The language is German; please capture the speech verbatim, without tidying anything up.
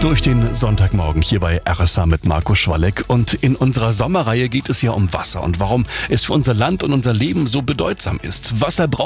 Durch den Sonntagmorgen hier bei R S H mit Marco Schwalleck. Und in unserer Sommerreihe geht es ja um Wasser und warum es für unser Land und unser Leben so bedeutsam ist. Wasser braucht